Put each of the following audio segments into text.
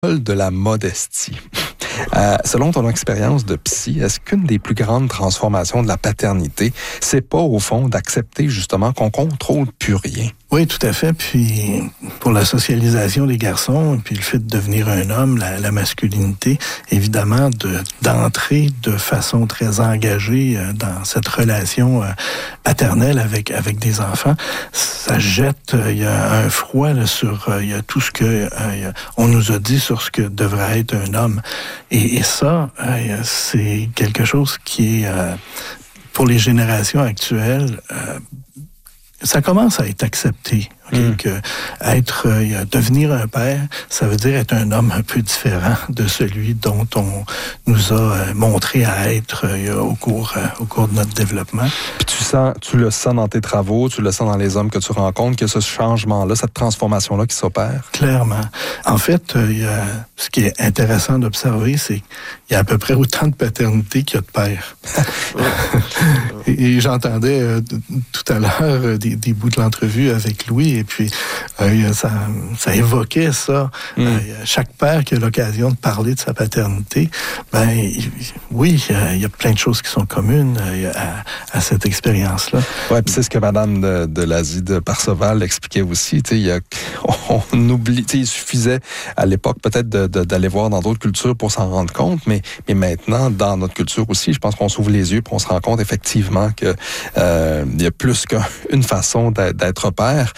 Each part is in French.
de la modestie. Selon ton expérience de psy, est-ce qu'une des plus grandes transformations de la paternité, c'est pas au fond d'accepter justement qu'on contrôle plus rien? Oui, tout à fait. Puis pour la socialisation des garçons, puis le fait de devenir un homme, la masculinité, évidemment, d'entrer de façon très engagée dans cette relation paternelle avec des enfants, ça jette, il y a un froid là, sur il y a tout ce que on nous a dit sur ce que devrait être un homme. Et ça, c'est quelque chose qui est pour les générations actuelles. Ça commence à être accepté. Que devenir un père, ça veut dire être un homme un peu différent de celui dont on nous a montré à être au cours de notre développement. Puis tu le sens dans tes travaux, tu le sens dans les hommes que tu rencontres, que ce changement-là, cette transformation-là qui s'opère? Clairement. En fait, ce qui est intéressant d'observer, c'est qu'il y a à peu près autant de paternité qu'il y a de pères. Et j'entendais tout à l'heure des bouts de l'entrevue avec Louis, et puis ça évoquait ça. Chaque père qui a l'occasion de parler de sa paternité, oui, il y a plein de choses qui sont communes à cette expérience-là. Oui, puis c'est ce que Madame de Lazy de Parseval expliquait aussi. On oublie, il suffisait à l'époque peut-être d'aller voir dans d'autres cultures pour s'en rendre compte, mais maintenant, dans notre culture aussi, je pense qu'on s'ouvre les yeux et on se rend compte effectivement que il y a plus qu'une façon d'être père.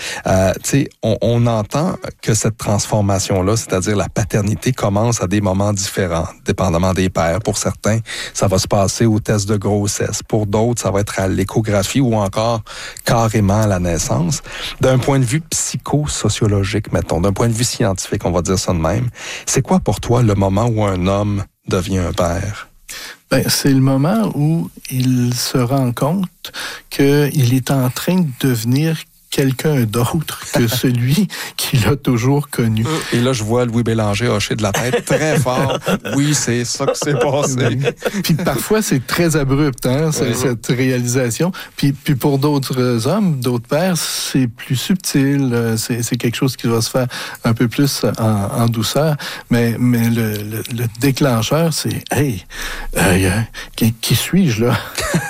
On entend que cette transformation-là, c'est-à-dire la paternité, commence à des moments différents, dépendamment des pères. Pour certains, ça va se passer au test de grossesse. Pour d'autres, ça va être à l'échographie ou encore carrément à la naissance. D'un point de vue psychosociologique, mettons, d'un point de vue scientifique, on va dire ça de même, c'est quoi pour toi le moment où un homme devient un père? C'est le moment où il se rend compte qu'il est en train de devenir quelqu'un d'autre que celui qu'il a toujours connu. Et là, je vois Louis Bélanger hocher de la tête très fort. Oui, c'est ça que c'est passé. Puis parfois, c'est très abrupt, cette réalisation. Puis pour d'autres hommes, d'autres pères, c'est plus subtil. C'est quelque chose qui va se faire un peu plus en douceur. Mais le déclencheur, c'est « Hey, qui suis-je là? »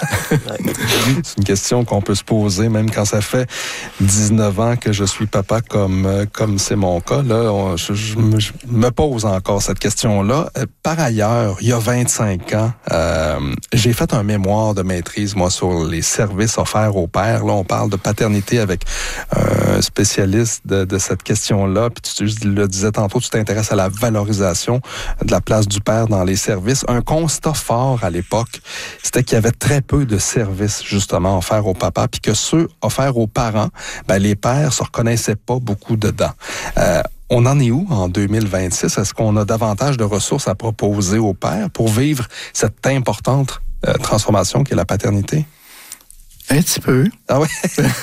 C'est une question qu'on peut se poser même quand ça fait 19 ans que je suis papa comme c'est mon cas. Là, je me pose encore cette question-là. Par ailleurs, il y a 25 ans, j'ai fait un mémoire de maîtrise, moi, sur les services offerts aux pères. Là, on parle de paternité avec un spécialiste de cette question-là. Puis tu le disais tantôt, tu t'intéresses à la valorisation de la place du père dans les services. Un constat fort à l'époque, c'était qu'il y avait très peu de services, justement, offerts aux papas, puis que ceux offerts aux parents, les pères se reconnaissaient pas beaucoup dedans. On en est où en 2026? Est-ce qu'on a davantage de ressources à proposer aux pères pour vivre cette importante transformation qu'est la paternité? Un petit peu. Ah oui?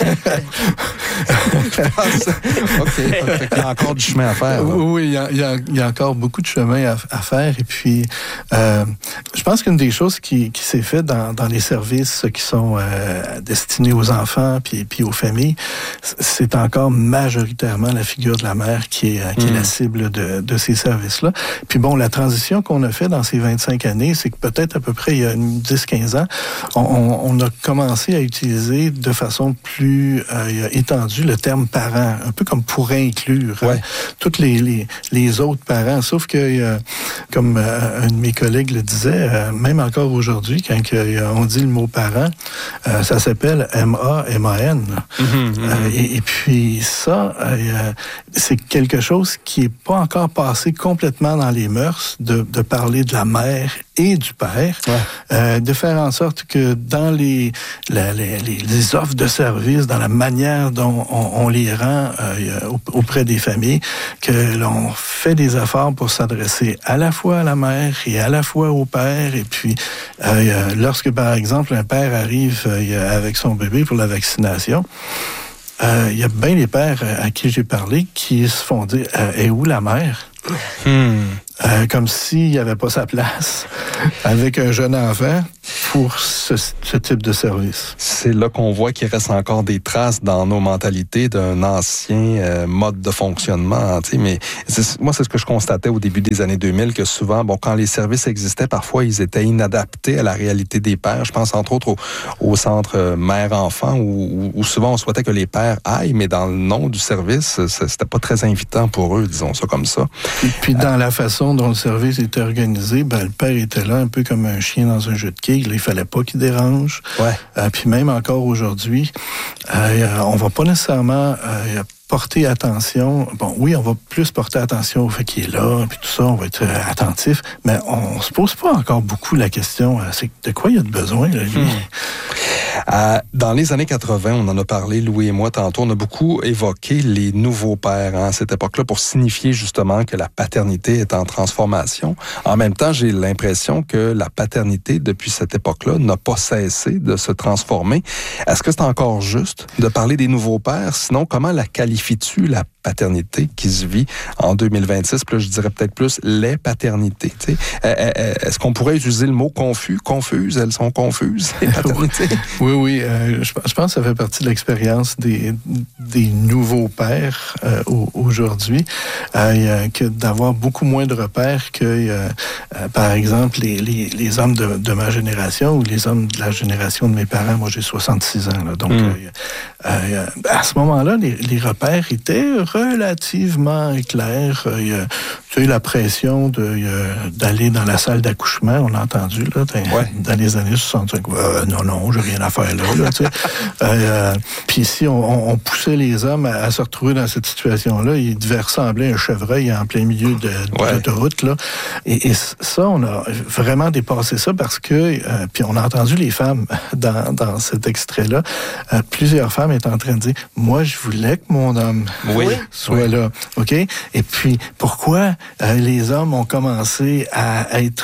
OK. Il y a encore du chemin à faire. Là. Oui, il y a encore beaucoup de chemin à faire. Et puis, je pense qu'une des choses qui s'est faite dans les services qui sont destinés aux enfants puis aux familles, c'est encore majoritairement la figure de la mère qui est la cible de ces services-là. Puis bon, la transition qu'on a fait dans ces 25 années, c'est que peut-être à peu près il y a 10-15 ans, on a commencé à utiliser de façon plus étendue le terme parent, un peu comme pour inclure toutes les autres parents. Sauf que, comme un de mes collègues le disait, même encore aujourd'hui, quand on dit le mot parent, ça s'appelle M-A-M-A-N. Et puis ça, c'est quelque chose qui n'est pas encore passé complètement dans les mœurs de parler de la mère et du père, de faire en sorte que dans les offres de services, dans la manière dont on les rend auprès des familles, que l'on fait des efforts pour s'adresser à la fois à la mère et à la fois au père. Et puis, lorsque, par exemple, un père arrive avec son bébé pour la vaccination, il y a bien des pères à qui j'ai parlé qui se font dire « est où la mère? » Comme s'il n'y avait pas sa place avec un jeune enfant. pour ce type de service. C'est là qu'on voit qu'il reste encore des traces dans nos mentalités d'un ancien mode de fonctionnement. Mais moi, c'est ce que je constatais au début des années 2000, que souvent, quand les services existaient, parfois, ils étaient inadaptés à la réalité des pères. Je pense entre autres au centre mère-enfant, où souvent on souhaitait que les pères aillent, mais dans le nom du service, c'était pas très invitant pour eux, disons ça comme ça. Et puis dans la façon dont le service était organisé, le père était là un peu comme un chien dans un jeu de quilles. Il fallait pas qu'il dérange. Ouais. Puis même encore aujourd'hui, on va pas nécessairement porter attention. Bon, oui, on va plus porter attention au fait qu'il est là, puis tout ça, on va être attentif, mais on se pose pas encore beaucoup la question, c'est de quoi il a de besoin, là, lui? Dans les années 80, on en a parlé, Louis et moi, tantôt, on a beaucoup évoqué les nouveaux pères à cette époque-là pour signifier justement que la paternité est en transformation. En même temps, j'ai l'impression que la paternité, depuis cette époque-là, n'a pas cessé de se transformer. Est-ce que c'est encore juste de parler des nouveaux pères? Sinon, comment la qualifies-tu, la paternité qui se vit en 2026? Puis là, je dirais peut-être plus les paternités. Est-ce qu'on pourrait utiliser le mot confus? Confuse, elles sont confuses, les paternités? Oui. Je pense que ça fait partie de l'expérience des nouveaux pères aujourd'hui, que d'avoir beaucoup moins de repères que, par exemple, les hommes de ma génération ou les hommes de la génération de mes parents. Moi, j'ai 66 ans. Là, donc, à ce moment-là, les repères étaient relativement clairs. Tu as eu la pression d'aller dans la salle d'accouchement, on a entendu, là, dans les années 65. Non, j'ai rien à faire là, tu sais. Puis si on poussait les hommes à se retrouver dans cette situation-là, ils devaient ressembler à un chevreuil en plein milieu de l'autoroute, là. Et ça, on a vraiment dépassé ça parce que, puis on a entendu les femmes dans cet extrait-là, plusieurs femmes étaient en train de dire, moi, je voulais que mon homme soit là, OK? Et puis, pourquoi les hommes ont commencé à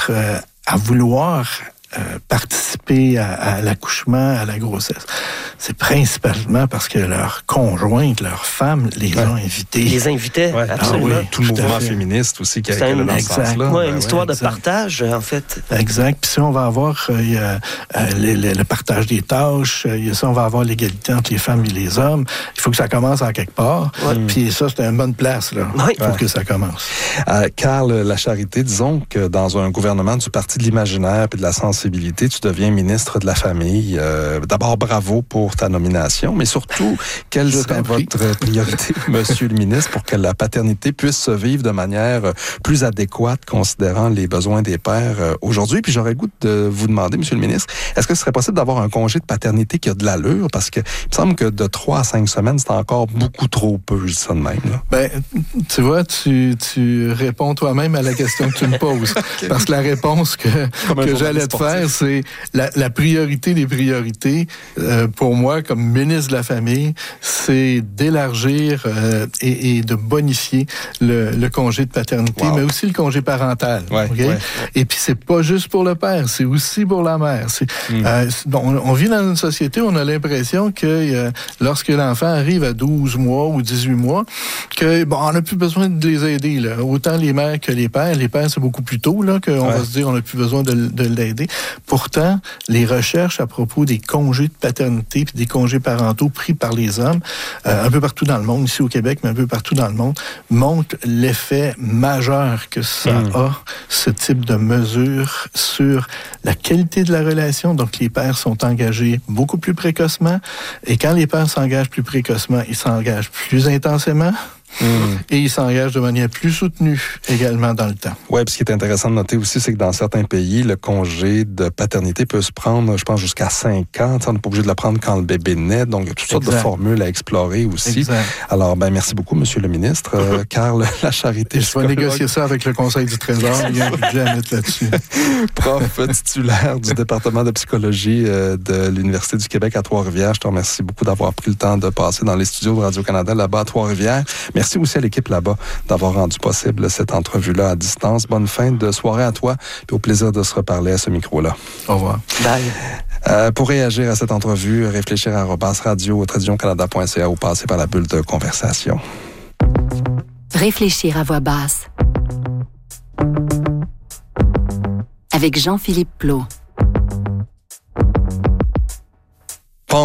vouloir participer à l'accouchement, à la grossesse? C'est principalement parce que leur conjointe, leur femme, les ont invités. Ils les invitaient, absolument. Tout le mouvement féministe aussi qui est dans ce sens-là. Une histoire de partage, en fait. Exact. Puis ça, on va avoir le partage des tâches. Ça, on va avoir l'égalité entre les femmes et les hommes. Il faut que ça commence en quelque part. Puis ça, c'est une bonne place, là. Il faut que ça commence. Carl Lacharité, disons que dans un gouvernement du Parti de l'imaginaire et de la sensibilité, tu deviens ministre de la Famille. D'abord, bravo pour ta nomination, mais surtout, quelle serait votre priorité, monsieur le ministre, pour que la paternité puisse se vivre de manière plus adéquate, considérant les besoins des pères aujourd'hui? Puis j'aurais le goût de vous demander, monsieur le ministre, est-ce que ce serait possible d'avoir un congé de paternité qui a de l'allure? Parce que il me semble que de 3 à 5 semaines, c'est encore beaucoup trop peu, je dis ça de même. Là. Tu vois, tu réponds toi-même à la question que tu me poses. Okay. Parce que la réponse que j'allais te faire, c'est la priorité des priorités, pour moi, comme ministre de la Famille, c'est d'élargir et de bonifier le congé de paternité, mais aussi le congé parental. Et puis, c'est pas juste pour le père, c'est aussi pour la mère. On vit dans une société où on a l'impression que lorsque l'enfant arrive à 12 mois ou 18 mois, on n'a plus besoin de les aider. Là. Autant les mères que les pères. Les pères, c'est beaucoup plus tôt là, qu'on va se dire on n'a plus besoin de l'aider. Pourtant, les recherches à propos des congés de paternité puis des congés parentaux pris par les hommes, un peu partout dans le monde, ici au Québec, mais un peu partout dans le monde, montrent l'effet majeur que ça a, ce type de mesure sur la qualité de la relation. Donc, les pères sont engagés beaucoup plus précocement. Et quand les pères s'engagent plus précocement, ils s'engagent plus intensément. Et il s'engage de manière plus soutenue également dans le temps. Oui, puis ce qui est intéressant de noter aussi, c'est que dans certains pays, le congé de paternité peut se prendre, je pense, jusqu'à 5 ans. On n'est pas obligé de le prendre quand le bébé naît. Donc, il y a toutes sortes de formules à explorer aussi. Exact. Alors, merci beaucoup, monsieur le ministre. Carl Lacharité. Je vais négocier ça avec le Conseil du Trésor. Il y a un budget à mettre là-dessus. Prof titulaire du département de psychologie de l'Université du Québec à Trois-Rivières. Je te remercie beaucoup d'avoir pris le temps de passer dans les studios de Radio-Canada là-bas à Trois-Rivières. Merci aussi à l'équipe là-bas d'avoir rendu possible cette entrevue-là à distance. Bonne fin de soirée à toi, puis au plaisir de se reparler à ce micro-là. Au revoir. Bye. Pour réagir à cette entrevue, réfléchir à @radio-canada.ca ou passer par la bulle de conversation. Réfléchir à voix basse. Avec Jean-Philippe Plot.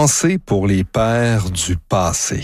Pensée pour les pères du passé.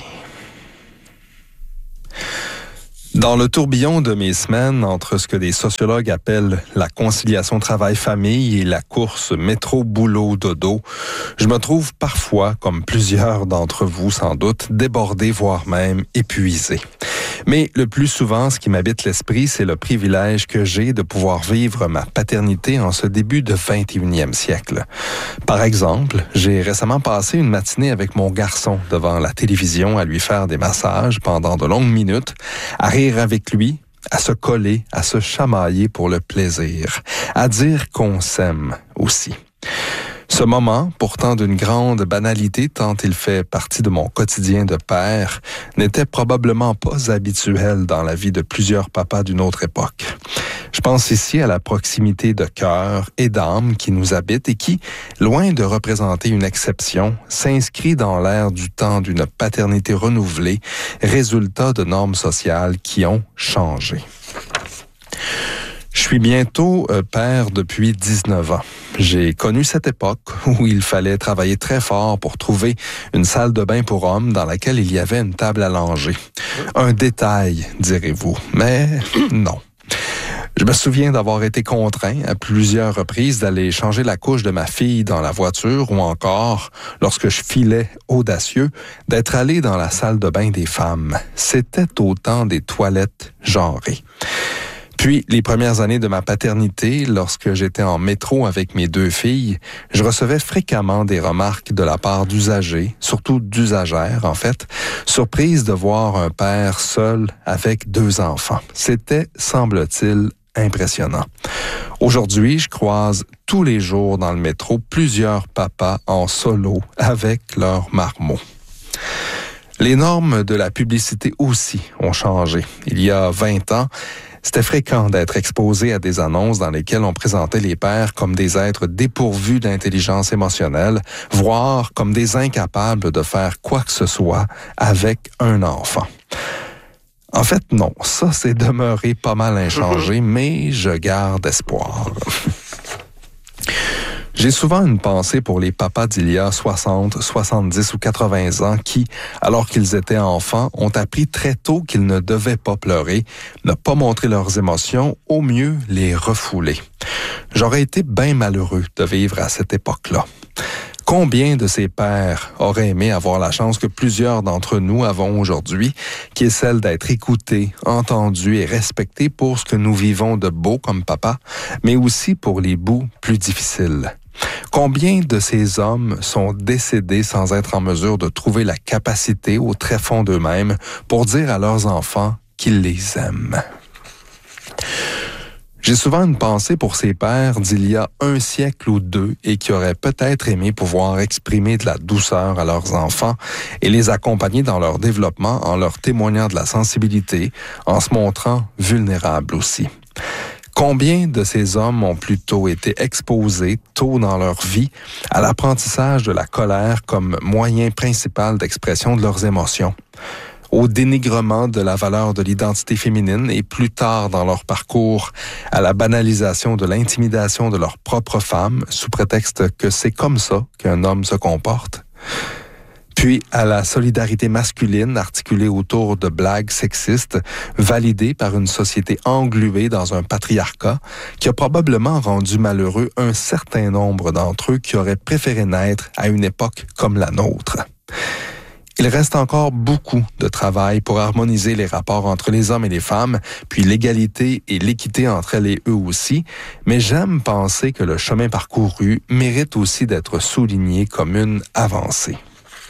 Dans le tourbillon de mes semaines, entre ce que des sociologues appellent la conciliation travail-famille et la course métro-boulot-dodo, je me trouve parfois, comme plusieurs d'entre vous sans doute, débordé, voire même épuisé. Mais le plus souvent, ce qui m'habite l'esprit, c'est le privilège que j'ai de pouvoir vivre ma paternité en ce début de 21e siècle. Par exemple, j'ai récemment passé une matinée avec mon garçon devant la télévision à lui faire des massages pendant de longues minutes, à rire avec lui, à se coller, à se chamailler pour le plaisir, à dire qu'on s'aime aussi. Ce moment, pourtant d'une grande banalité tant il fait partie de mon quotidien de père, n'était probablement pas habituel dans la vie de plusieurs papas d'une autre époque. Je pense ici à la proximité de cœur et d'âme qui nous habite et qui, loin de représenter une exception, s'inscrit dans l'ère du temps d'une paternité renouvelée, résultat de normes sociales qui ont changé. Je suis bientôt père depuis 19 ans. J'ai connu cette époque où il fallait travailler très fort pour trouver une salle de bain pour hommes dans laquelle il y avait une table à langer. Un détail, direz-vous, mais non. Je me souviens d'avoir été contraint à plusieurs reprises d'aller changer la couche de ma fille dans la voiture ou encore, lorsque je filais audacieux, d'être allé dans la salle de bain des femmes. C'était au temps des toilettes genrées. Puis, les premières années de ma paternité, lorsque j'étais en métro avec mes 2 filles, je recevais fréquemment des remarques de la part d'usagers, surtout d'usagères en fait, surprise de voir un père seul avec 2 enfants. C'était, semble-t-il, impressionnant. Aujourd'hui, je croise tous les jours dans le métro plusieurs papas en solo avec leurs marmots. Les normes de la publicité aussi ont changé. Il y a 20 ans, c'était fréquent d'être exposé à des annonces dans lesquelles on présentait les pères comme des êtres dépourvus d'intelligence émotionnelle, voire comme des incapables de faire quoi que ce soit avec un enfant. En fait, non, ça c'est demeuré pas mal inchangé, mais je garde espoir. J'ai souvent une pensée pour les papas d'il y a 60, 70 ou 80 ans qui, alors qu'ils étaient enfants, ont appris très tôt qu'ils ne devaient pas pleurer, ne pas montrer leurs émotions, au mieux les refouler. J'aurais été bien malheureux de vivre à cette époque-là. Combien de ces pères auraient aimé avoir la chance que plusieurs d'entre nous avons aujourd'hui, qui est celle d'être écoutés, entendus et respectés pour ce que nous vivons de beau comme papa, mais aussi pour les bouts plus difficiles. Combien de ces hommes sont décédés sans être en mesure de trouver la capacité au tréfonds d'eux-mêmes pour dire à leurs enfants qu'ils les aiment? J'ai souvent une pensée pour ces pères d'il y a 1 siècle ou 2 et qui auraient peut-être aimé pouvoir exprimer de la douceur à leurs enfants et les accompagner dans leur développement en leur témoignant de la sensibilité, en se montrant vulnérables aussi. Combien de ces hommes ont plutôt été exposés tôt dans leur vie à l'apprentissage de la colère comme moyen principal d'expression de leurs émotions, au dénigrement de la valeur de l'identité féminine et plus tard dans leur parcours à la banalisation de l'intimidation de leur propre femme sous prétexte que c'est comme ça qu'un homme se comporte, puis à la solidarité masculine articulée autour de blagues sexistes validées par une société engluée dans un patriarcat qui a probablement rendu malheureux un certain nombre d'entre eux qui auraient préféré naître à une époque comme la nôtre. Il reste encore beaucoup de travail pour harmoniser les rapports entre les hommes et les femmes, puis l'égalité et l'équité entre elles et eux aussi, mais j'aime penser que le chemin parcouru mérite aussi d'être souligné comme une avancée.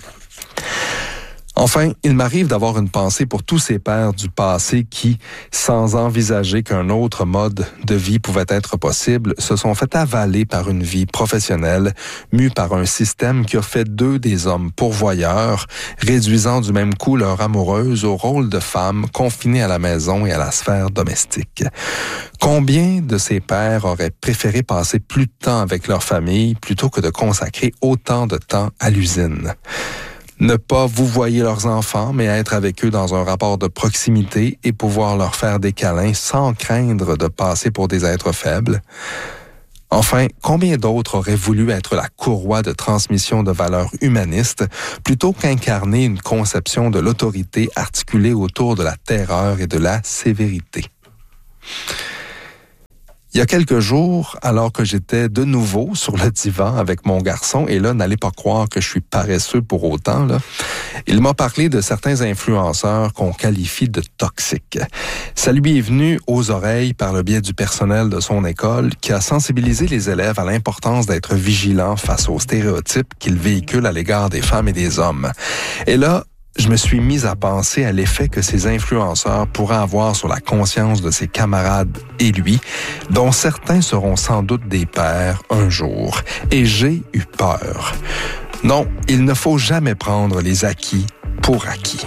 Enfin, il m'arrive d'avoir une pensée pour tous ces pères du passé qui, sans envisager qu'un autre mode de vie pouvait être possible, se sont fait avaler par une vie professionnelle, mue par un système qui a fait d'eux des hommes pourvoyeurs, réduisant du même coup leur amoureuse au rôle de femme confinée à la maison et à la sphère domestique. Combien de ces pères auraient préféré passer plus de temps avec leur famille plutôt que de consacrer autant de temps à l'usine? Ne pas vouvoyer leurs enfants, mais être avec eux dans un rapport de proximité et pouvoir leur faire des câlins sans craindre de passer pour des êtres faibles. Enfin, combien d'autres auraient voulu être la courroie de transmission de valeurs humanistes plutôt qu'incarner une conception de l'autorité articulée autour de la terreur et de la sévérité? Il y a quelques jours, alors que j'étais de nouveau sur le divan avec mon garçon, et là, n'allez pas croire que je suis paresseux pour autant, là, il m'a parlé de certains influenceurs qu'on qualifie de toxiques. Ça lui est venu aux oreilles par le biais du personnel de son école qui a sensibilisé les élèves à l'importance d'être vigilants face aux stéréotypes qu'ils véhiculent à l'égard des femmes et des hommes. Et là, je me suis mis à penser à l'effet que ces influenceurs pourraient avoir sur la conscience de ses camarades et lui, dont certains seront sans doute des pères un jour. Et j'ai eu peur. Non, il ne faut jamais prendre les acquis pour acquis.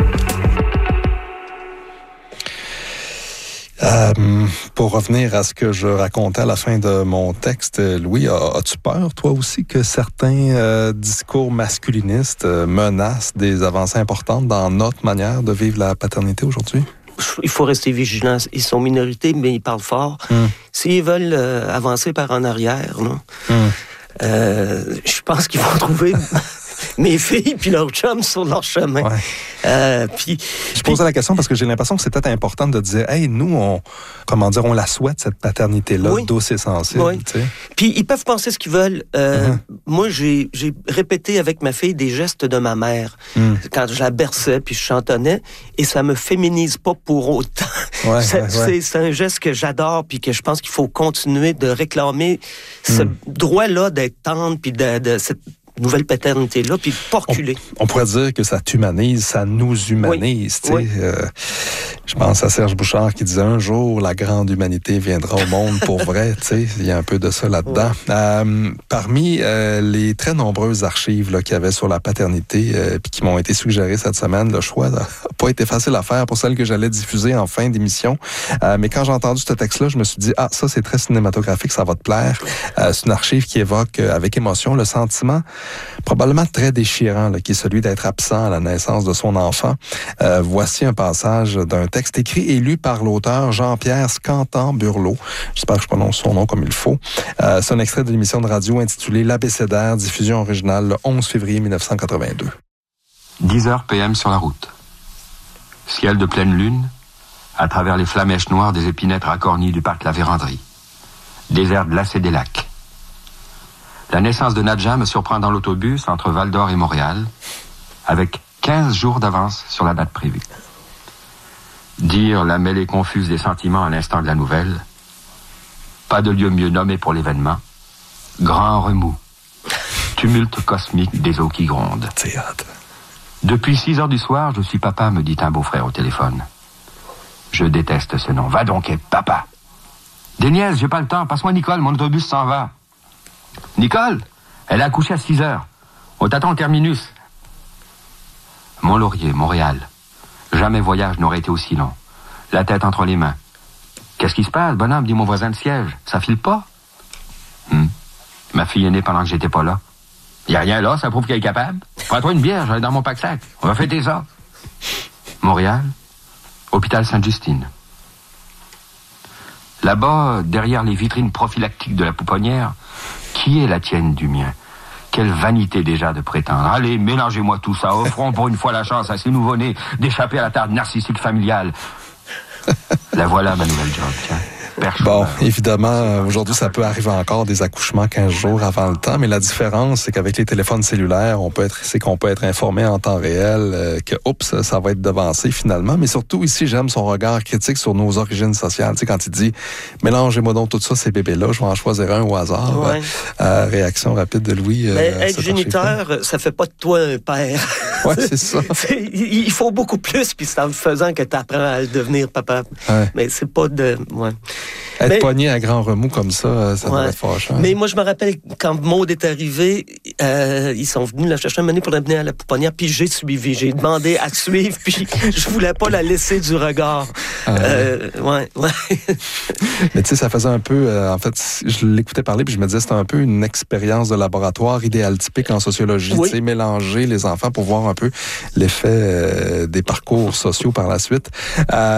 Pour revenir à ce que je racontais à la fin de mon texte, Louis, as-tu peur, toi aussi, que certains discours masculinistes menacent des avancées importantes dans notre manière de vivre la paternité aujourd'hui? Il faut rester vigilant. Ils sont minorités, mais ils parlent fort. S'ils veulent avancer par en arrière, non? Je pense qu'ils vont trouver mes filles puis leurs chums sur leur chemin. Ouais. Je posais la question parce que j'ai l'impression que c'est peut-être important de dire, hey, nous, on la souhaite, cette paternité-là, oui. douce et sensible. Oui. Tu sais. Puis ils peuvent penser ce qu'ils veulent. Moi, j'ai répété avec ma fille des gestes de ma mère quand je la berçais puis je chantonnais, et ça me féminise pas pour autant. Ouais, c'est un geste que j'adore puis que je pense qu'il faut continuer de réclamer ce droit-là d'être tendre puis de cette nouvelle paternité-là, puis pas reculer. On pourrait dire que ça t'humanise, ça nous humanise. Oui. Je pense à Serge Bouchard qui disait un jour la grande humanité viendra au monde pour vrai. Il y a un peu de ça là-dedans. Parmi les très nombreuses archives là, qu'il y avait sur la paternité puis qui m'ont été suggérées cette semaine, le choix n'a pas été facile à faire pour celle que j'allais diffuser en fin d'émission. Mais quand j'ai entendu ce texte-là, je me suis dit, ça c'est très cinématographique, ça va te plaire. C'est une archive qui évoque avec émotion le sentiment probablement très déchirant, là, qui est celui d'être absent à la naissance de son enfant. Voici un passage d'un texte écrit et lu par l'auteur Jean-Pierre Scantan-Burlot. J'espère que je prononce son nom comme il faut. C'est un extrait de l'émission de radio intitulée L'Abécédaire, diffusion originale le 11 février 1982. 10h PM sur la route. Ciel de pleine lune, à travers les flamèches noires des épinettes racornies du parc La Vérandrie. Désert glacé des lacs. La naissance de Nadja me surprend dans l'autobus entre Val-d'Or et Montréal, avec 15 jours d'avance sur la date prévue. Dire la mêlée confuse des sentiments à l'instant de la nouvelle. Pas de lieu mieux nommé pour l'événement. Grand remous. Tumulte cosmique des eaux qui grondent. Théâtre. Depuis 6h du soir, je suis papa, me dit un beau-frère au téléphone. Je déteste ce nom. Va donc, papa. Des niaises, j'ai pas le temps. Passe-moi Nicole, mon autobus s'en va. Nicole, elle a accouché à 6h. On t'attend au terminus. Mont-Laurier, Montréal. Jamais voyage n'aurait été aussi long. La tête entre les mains. Qu'est-ce qui se passe, bonhomme, dit mon voisin de siège. Ça file pas? Ma fille est née pendant que j'étais pas là. Y a rien là, ça prouve qu'elle est capable. Prends-toi une bière, j'en ai dans mon pack-sac. On va fêter ça. Montréal, hôpital Sainte-Justine. Là-bas, derrière les vitrines prophylactiques de la pouponnière, qui est la tienne du mien? Quelle vanité déjà de prétendre. Allez, mélangez-moi tout ça. Offrons pour une fois la chance à ces nouveau-nés d'échapper à la tare narcissique familiale. La voilà, ma nouvelle job, tiens. Bon, évidemment, aujourd'hui, ça peut arriver encore des accouchements 15 jours avant le temps, mais la différence, c'est qu'avec les téléphones cellulaires, qu'on peut être informé en temps réel que, ça va être devancé finalement. Mais surtout, ici, j'aime son regard critique sur nos origines sociales. Tu sais, quand il dit « Mélangez-moi donc tout ça, ces bébés-là, je vais en choisir un au hasard. Ouais. » Réaction rapide de Louis. Être géniteur, ça fait pas de toi un père. Oui, c'est ça. Il faut beaucoup plus, puis c'est en le faisant que tu apprends à le devenir papa. Ouais. Mais c'est pas de... Ouais. Être pogné à grand remous comme ça doit être fâchant. Mais moi, je me rappelle, quand Maud est arrivée, ils sont venus la chercher un moment pour l'amener à la pouponnière, puis j'ai suivi. J'ai demandé à suivre, puis je voulais pas la laisser du regard. Ouais. Mais tu sais, ça faisait un peu... en fait, je l'écoutais parler, puis je me disais, c'était un peu une expérience de laboratoire idéal typique en sociologie. Oui. Tu sais, mélanger les enfants pour voir un peu l'effet des parcours sociaux par la suite.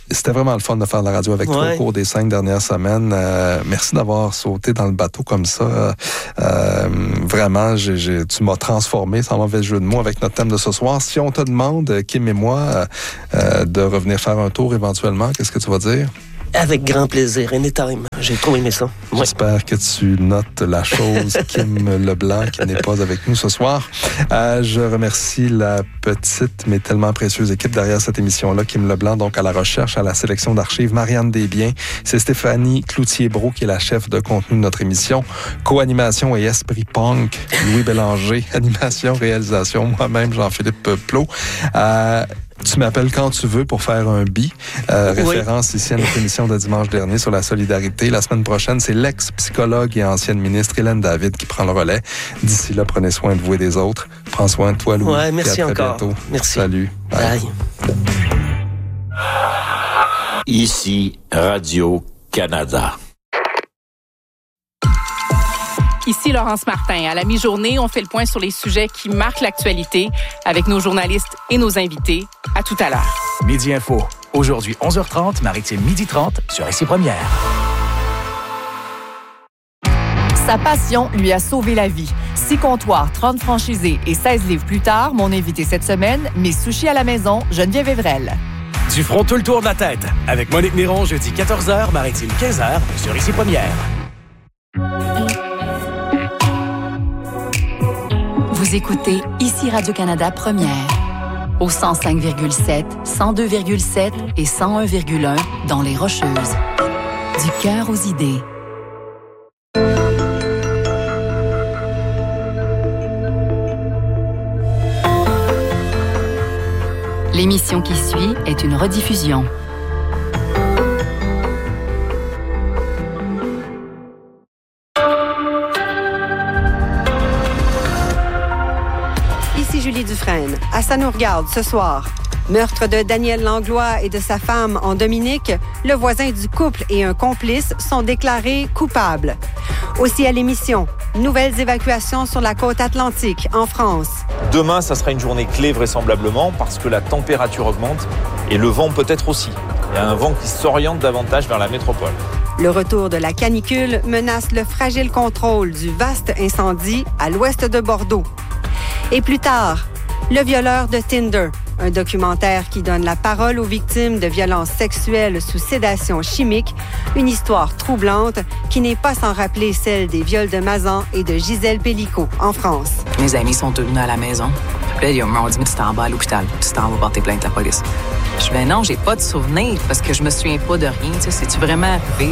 C'était vraiment le fun de faire la radio avec toi au cours des 5 dernières semaines. Merci d'avoir sauté dans le bateau comme ça. Vraiment, tu m'as transformé, sans mauvais jeu de mots, avec notre thème de ce soir. Si on te demande, Kim et moi, de revenir faire un tour éventuellement, qu'est-ce que tu vas dire? Avec grand plaisir, anytime. J'ai trop aimé ça. Ouais. J'espère que tu notes la chose, Kim Leblanc, qui n'est pas avec nous ce soir. Je remercie la petite, mais tellement précieuse équipe derrière cette émission-là, Kim Leblanc, donc à la recherche, à la sélection d'archives, Marianne Desbiens. C'est Stéphanie Cloutier-Brault qui est la chef de contenu de notre émission. Co-animation et esprit punk, Louis Bélanger. Animation, réalisation, moi-même, Jean-Philippe Plot. Tu m'appelles quand tu veux pour faire un bi. Référence ici à notre émission de dimanche dernier sur la solidarité. La semaine prochaine, c'est l'ex-psychologue et ancienne ministre Hélène David qui prend le relais. D'ici là, prenez soin de vous et des autres. Prends soin de toi, Louis. Ouais, merci et à très encore. bientôt. Merci. Salut. Bye. Ici, Radio-Canada. Ici Laurence Martin. À la mi-journée, on fait le point sur les sujets qui marquent l'actualité avec nos journalistes et nos invités. À tout à l'heure. Midi Info. Aujourd'hui, 11h30, Maritime 12h30 sur Ici Première. Sa passion lui a sauvé la vie. 6 comptoirs, 30 franchisés et 16 livres plus tard, mon invité cette semaine, Miss Sushi à la maison, Geneviève Evrel. Du front tout le tour de la tête avec Monique Néron, jeudi 14h, Maritime 15h sur Ici Première. Vous écoutez Ici Radio-Canada Première. Au 105,7, 102,7 et 101,1 dans les Rocheuses. Du cœur aux idées. L'émission qui suit est une rediffusion. Julie Dufresne. À Ça nous regarde ce soir. Meurtre de Daniel Langlois et de sa femme en Dominique, le voisin du couple et un complice sont déclarés coupables. Aussi à l'émission, nouvelles évacuations sur la côte atlantique en France. Demain, ça sera une journée clé vraisemblablement parce que la température augmente et le vent peut-être aussi. Il y a un vent qui s'oriente davantage vers la métropole. Le retour de la canicule menace le fragile contrôle du vaste incendie à l'ouest de Bordeaux. Et plus tard, Le violeur de Tinder, un documentaire qui donne la parole aux victimes de violences sexuelles sous sédation chimique, une histoire troublante qui n'est pas sans rappeler celle des viols de Mazan et de Gisèle Pellicot en France. Mes amis sont tous venus à la maison. Puis là, ils m'ont dit, mais tu t'en vas à l'hôpital, tu t'en vas porter plainte à la police. Je dis, ben non, j'ai pas de souvenir parce que je me souviens pas de rien. Tu sais, c'est-tu vraiment arrivé?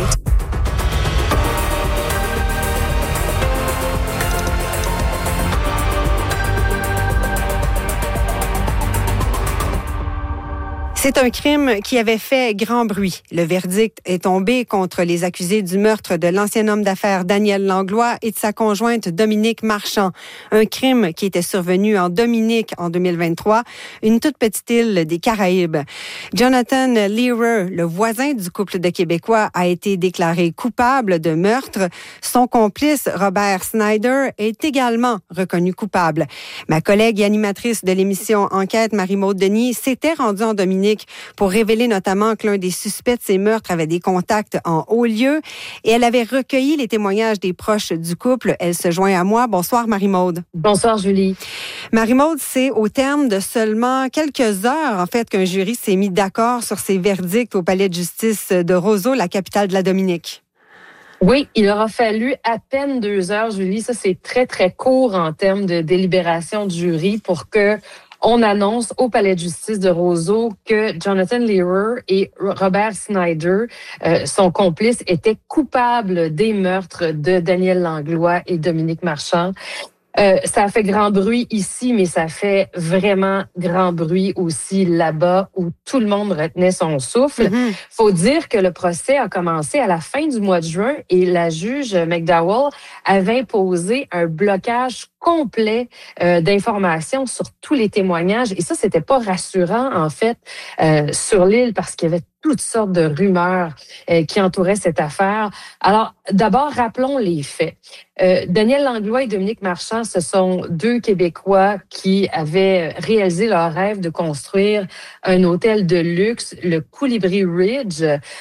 C'est un crime qui avait fait grand bruit. Le verdict est tombé contre les accusés du meurtre de l'ancien homme d'affaires Daniel Langlois et de sa conjointe Dominique Marchand. Un crime qui était survenu en Dominique en 2023, une toute petite île des Caraïbes. Jonathan Lehrer, le voisin du couple de Québécois, a été déclaré coupable de meurtre. Son complice, Robert Snyder, est également reconnu coupable. Ma collègue et animatrice de l'émission Enquête, Marie-Maude Denis, s'était rendue en Dominique pour révéler notamment que l'un des suspects de ces meurtres avait des contacts en haut lieu et elle avait recueilli les témoignages des proches du couple. Elle se joint à moi. Bonsoir Marie-Maude. Bonsoir Julie. Marie-Maude, c'est au terme de seulement quelques heures en fait qu'un jury s'est mis d'accord sur ces verdicts au palais de justice de Roseau, la capitale de la Dominique. Oui, il aura fallu à peine 2 heures, Julie. Ça, c'est très, très court en termes de délibération du jury pour que on annonce au palais de justice de Roseau que Jonathan Lehrer et Robert Snyder, son complice, étaient coupables des meurtres de Daniel Langlois et Dominique Marchand. Ça a fait grand bruit ici, mais ça fait vraiment grand bruit aussi là-bas où tout le monde retenait son souffle. Faut dire que le procès a commencé à la fin du mois de juin et la juge McDowell avait imposé un blocage complet d'informations sur tous les témoignages. Et ça, c'était pas rassurant, en fait, sur l'île parce qu'il y avait toutes sortes de rumeurs qui entouraient cette affaire. Alors, d'abord, rappelons les faits. Daniel Langlois et Dominique Marchand, ce sont deux Québécois qui avaient réalisé leur rêve de construire un hôtel de luxe, le Colibri Ridge,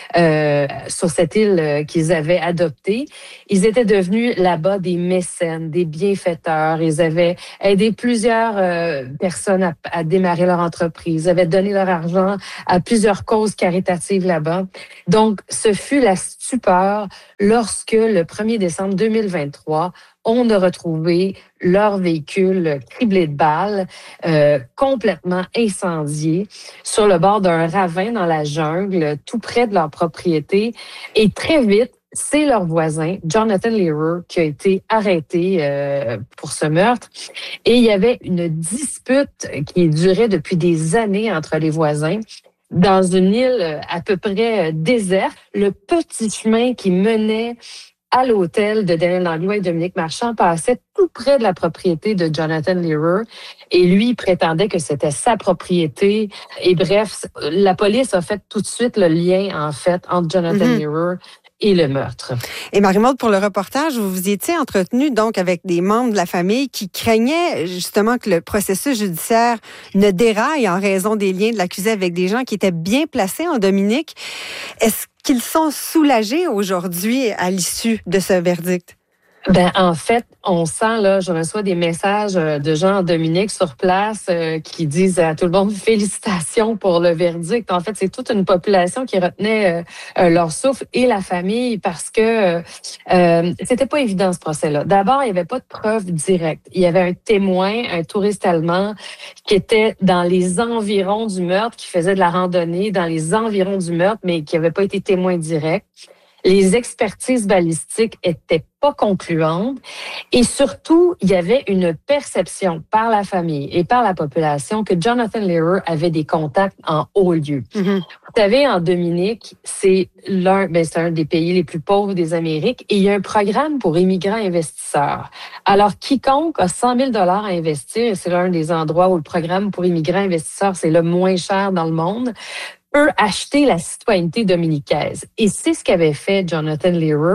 sur cette île qu'ils avaient adoptée. Ils étaient devenus là-bas des mécènes, des bienfaiteurs. Ils avaient aidé plusieurs personnes à démarrer leur entreprise. Ils avaient donné leur argent à plusieurs causes caritatives là-bas. Donc, ce fut la stupeur lorsque, le 1er décembre 2023, on a retrouvé leur véhicule criblé de balles, complètement incendié, sur le bord d'un ravin dans la jungle, tout près de leur propriété. Et très vite, c'est leur voisin, Jonathan Lehrer, qui a été arrêté pour ce meurtre. Et il y avait une dispute qui durait depuis des années entre les voisins. Dans une île à peu près déserte, le petit chemin qui menait à l'hôtel de Daniel Langlois et Dominique Marchand passait tout près de la propriété de Jonathan Lehrer. Et lui, il prétendait que c'était sa propriété. Et bref, la police a fait tout de suite le lien, en fait, entre Jonathan Lehrer et le meurtre. Et Marie-Maude, pour le reportage, vous vous étiez entretenu donc avec des membres de la famille qui craignaient justement que le processus judiciaire ne déraille en raison des liens de l'accusé avec des gens qui étaient bien placés en Dominique. Est-ce qu'ils sont soulagés aujourd'hui à l'issue de ce verdict? Ben, en fait, on sent, là, je reçois des messages de gens en Dominique sur place qui disent à tout le monde félicitations pour le verdict. En fait, c'est toute une population qui retenait leur souffle et la famille parce que c'était pas évident ce procès-là. D'abord, il y avait pas de preuves directes. Il y avait un témoin, un touriste allemand qui était dans les environs du meurtre, qui faisait de la randonnée dans les environs du meurtre, mais qui avait pas été témoin direct. Les expertises balistiques étaient pas concluantes et surtout, il y avait une perception par la famille et par la population que Jonathan Lehrer avait des contacts en haut lieu. Vous savez, en Dominique, c'est un des pays les plus pauvres des Amériques et il y a un programme pour immigrants investisseurs. Alors, quiconque a 100 000 $ à investir, et c'est l'un des endroits où le programme pour immigrants investisseurs, c'est le moins cher dans le monde, peut acheter la citoyenneté dominicaise. Et c'est ce qu'avait fait Jonathan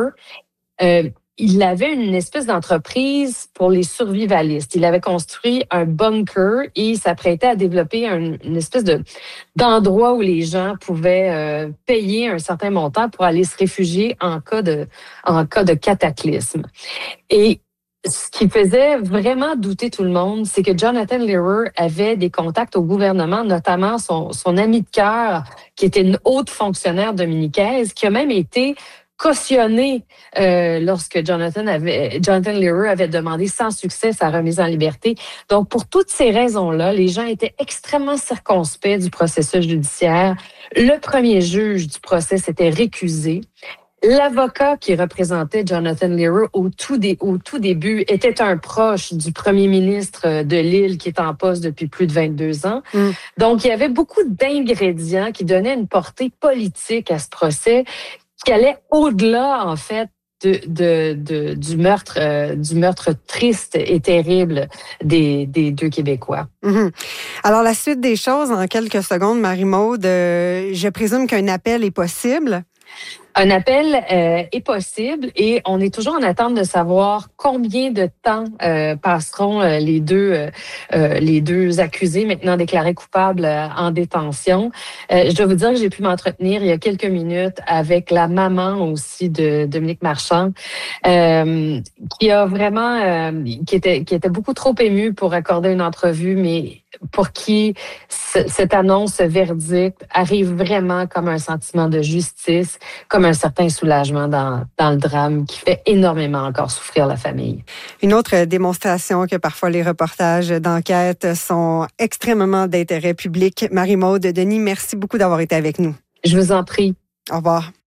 Lehrer. Il avait une espèce d'entreprise pour les survivalistes. Il avait construit un bunker et il s'apprêtait à développer une espèce d'endroit où les gens pouvaient payer un certain montant pour aller se réfugier en cas de cataclysme. Et ce qui faisait vraiment douter tout le monde, c'est que Jonathan Lehrer avait des contacts au gouvernement, notamment son ami de cœur, qui était une haute fonctionnaire dominicaise, qui a même été cautionnée lorsque Jonathan Lehrer avait demandé sans succès sa remise en liberté. Donc, pour toutes ces raisons-là, les gens étaient extrêmement circonspects du processus judiciaire. Le premier juge du procès s'était récusé. L'avocat qui représentait Jonathan Lehrer au tout début était un proche du premier ministre de l'île qui est en poste depuis plus de 22 ans. Donc, il y avait beaucoup d'ingrédients qui donnaient une portée politique à ce procès qui allait au-delà, en fait, du meurtre triste et terrible des deux Québécois. Alors, la suite des choses, en quelques secondes, Marie-Maude, je présume qu'un appel est possible. Un appel est possible et on est toujours en attente de savoir combien de temps passeront les deux accusés maintenant déclarés coupables en détention. Je dois vous dire que j'ai pu m'entretenir il y a quelques minutes avec la maman aussi de Dominique Marchand, qui a vraiment qui était beaucoup trop émue pour accorder une entrevue, mais pour qui cette annonce, ce verdict arrive vraiment comme un sentiment de justice, comme un certain soulagement dans le drame qui fait énormément encore souffrir la famille. Une autre démonstration que parfois les reportages d'enquête sont extrêmement d'intérêt public. Marie-Maude Denis, merci beaucoup d'avoir été avec nous. Je vous en prie. Au revoir.